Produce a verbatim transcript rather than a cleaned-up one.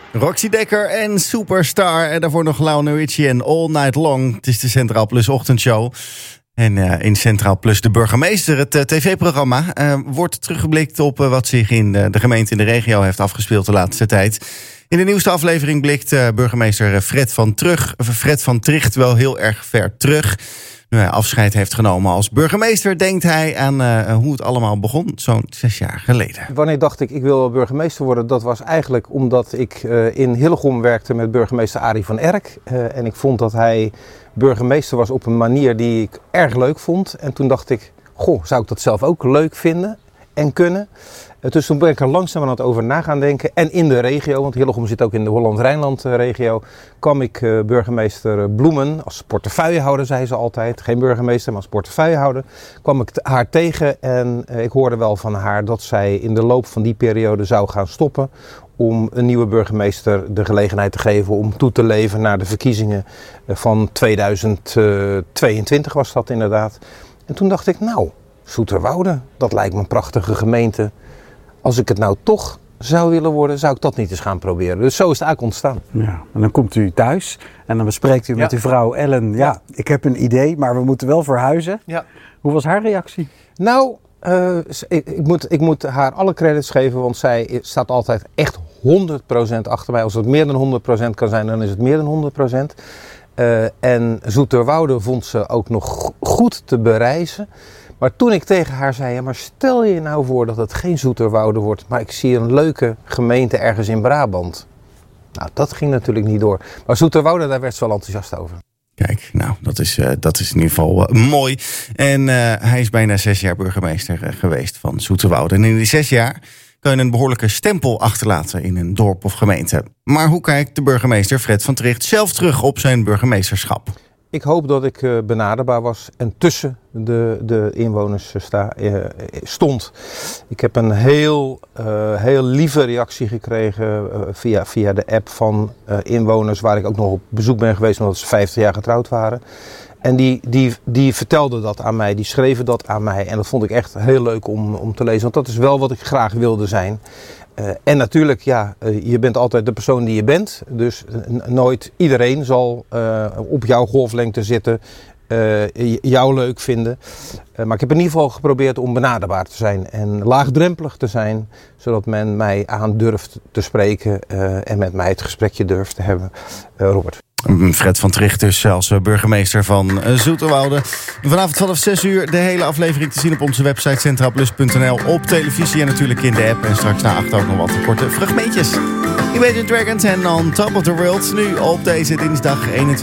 Roxy Dekker en Superstar. En daarvoor nog Lionel Richie en All Night Long. Het is de Centraal Plus ochtendshow. En uh, in Centraal Plus de burgemeester, het uh, tv-programma... Uh, wordt teruggeblikt op uh, wat zich in uh, de gemeente in de regio heeft afgespeeld de laatste tijd. In de nieuwste aflevering blikt uh, burgemeester Fred van, terug, Fred van Tricht wel heel erg ver terug. Nu hij afscheid heeft genomen als burgemeester, denkt hij aan uh, hoe het allemaal begon, zo'n zes jaar geleden. Wanneer dacht ik, ik wil burgemeester worden? Dat was eigenlijk omdat ik uh, in Hillegom werkte met burgemeester Arie van Erk. Uh, en ik vond dat hij burgemeester was op een manier die ik erg leuk vond. En toen dacht ik, goh, zou ik dat zelf ook leuk vinden en kunnen? Uh, dus toen ben ik er langzaam aan het over na gaan denken. En in de regio, want Hillegom zit ook in de Holland-Rijnland uh, regio, kwam ik uh, burgemeester Bloemen, als portefeuillehouder zei ze altijd, geen burgemeester, maar als portefeuillehouder, kwam ik t- haar tegen en uh, ik hoorde wel van haar dat zij in de loop van die periode zou gaan stoppen om een nieuwe burgemeester de gelegenheid te geven om toe te leven naar de verkiezingen van tweeduizend tweeëntwintig was dat inderdaad. En toen dacht ik, nou, Zoeterwoude, dat lijkt me een prachtige gemeente. Als ik het nou toch zou willen worden, zou ik dat niet eens gaan proberen. Dus zo is het eigenlijk ontstaan. Ja, en dan komt u thuis en dan bespreekt u ja. met uw vrouw Ellen. Ja, ja, ik heb een idee, maar we moeten wel verhuizen. Ja. Hoe was haar reactie? Nou, uh, ik, ik, moet, ik moet haar alle credits geven, want zij staat altijd echt honderd procent achter mij. Als het meer dan honderd procent kan zijn, dan is het meer dan honderd procent. Uh, en Zoeterwoude vond ze ook nog goed te bereizen. Maar toen ik tegen haar zei, ja, maar stel je nou voor dat het geen Zoeterwoude wordt, maar ik zie een leuke gemeente ergens in Brabant. Nou, dat ging natuurlijk niet door. Maar Zoeterwoude, daar werd ze wel enthousiast over. Kijk, nou, dat is, uh, dat is in ieder geval uh, mooi. En uh, hij is bijna zes jaar burgemeester uh, geweest van Zoeterwoude. En in die zes jaar kun je een behoorlijke stempel achterlaten in een dorp of gemeente. Maar hoe kijkt de burgemeester Fred van Tricht zelf terug op zijn burgemeesterschap? Ik hoop dat ik uh, benaderbaar was en tussen de, de inwoners sta, uh, stond. Ik heb een heel, uh, heel lieve reactie gekregen uh, via, via de app van uh, inwoners waar ik ook nog op bezoek ben geweest omdat ze vijftig jaar getrouwd waren. En die, die, die vertelden dat aan mij, die schreven dat aan mij. En dat vond ik echt heel leuk om, om te lezen, want dat is wel wat ik graag wilde zijn. Uh, en natuurlijk, ja, uh, je bent altijd de persoon die je bent. Dus n- nooit iedereen zal uh, op jouw golflengte zitten, uh, j- jou leuk vinden. Uh, maar ik heb in ieder geval geprobeerd om benaderbaar te zijn en laagdrempelig te zijn. Zodat men mij aan durft te spreken uh, en met mij het gesprekje durft te hebben. Uh, Robert. Fred van Tricht dus als burgemeester van Zoeterwoude. Vanavond vanaf zes uur de hele aflevering te zien op onze website centraalplus punt n l. Op televisie en natuurlijk in de app. En straks na acht ook nog wat korte fragmentjes. Imagine Dragons en On Top of the World. Nu op deze dinsdag eenentwintig